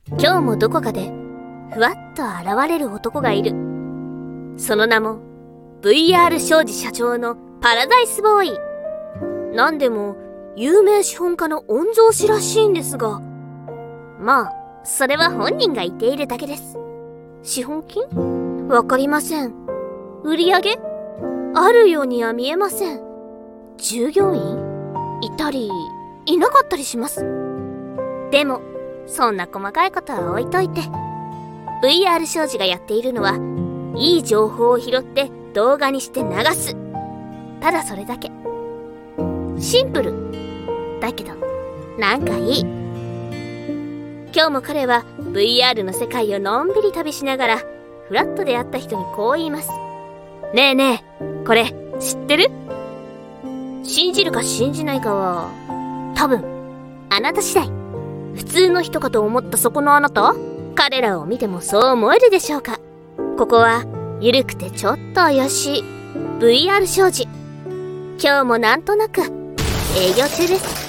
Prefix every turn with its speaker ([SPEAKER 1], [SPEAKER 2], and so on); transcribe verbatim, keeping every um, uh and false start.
[SPEAKER 1] 今日もどこかでふわっと現れる男がいる。その名も ブイアール 商事社長のパラダイスボーイ。なんでも有名資本家の御曹司らしいんですが、まあそれは本人が言っているだけです。資本金？わかりません。売り上げ？あるようには見えません。従業員？いたりいなかったりします。でもそんな細かいことは置いといて、 ブイアール 商事がやっているのはいい情報を拾って動画にして流す。ただそれだけ。シンプルだけどなんかいい。今日も彼は ブイアール の世界をのんびり旅しながらフラッと出会った人にこう言います。ねえねえ、これ知ってる？信じるか信じないかは多分あなた次第。普通の人かと思ったそこのあなた、彼らを見てもそう思えるでしょうか。ここはゆるくてちょっと怪しい ブイアール 商事。今日もなんとなく営業中です。